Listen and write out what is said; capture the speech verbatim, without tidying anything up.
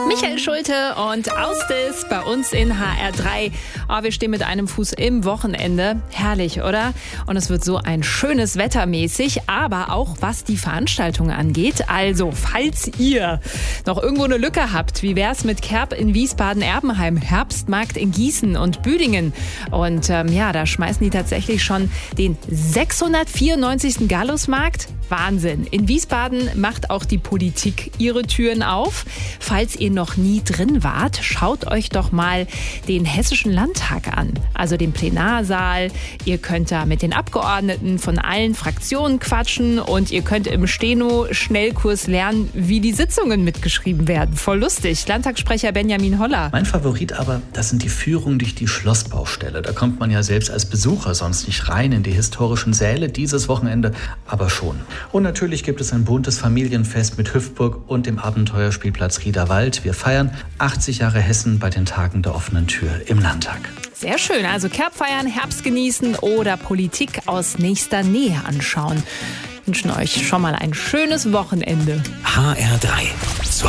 Michael Schulte und Austis bei uns in H R drei. Oh, wir stehen mit einem Fuß im Wochenende. Herrlich, oder? Und es wird so ein schönes Wetter mäßig, aber auch was die Veranstaltungen angeht. Also, falls ihr noch irgendwo eine Lücke habt, wie wär's mit Kerb in Wiesbaden-Erbenheim, Herbstmarkt in Gießen und Büdingen? Und ähm, ja, da schmeißen die tatsächlich schon den sechshundertvierundneunzigsten Gallusmarkt. Wahnsinn. In Wiesbaden macht auch die Politik ihre Türen auf. Falls ihr noch nie drin wart, schaut euch doch mal den Hessischen Landtag an. Also den Plenarsaal. Ihr könnt da mit den Abgeordneten von allen Fraktionen quatschen und ihr könnt im Steno-Schnellkurs lernen, wie die Sitzungen mitgeschrieben werden. Voll lustig. Landtagssprecher Benjamin Holler. Mein Favorit aber, das sind die Führungen durch die Schlossbaustelle. Da kommt man ja selbst als Besucher sonst nicht rein in die historischen Säle. Dieses Wochenende aber schon. Und natürlich gibt es ein buntes Familienfest mit Hüpfburg und dem Abenteuerspielplatz Riederwald. Wir feiern achtzig Jahre Hessen bei den Tagen der offenen Tür im Landtag. Sehr schön. Also Kerb feiern, Herbst genießen oder Politik aus nächster Nähe anschauen. Wir wünschen euch schon mal ein schönes Wochenende. H R drei.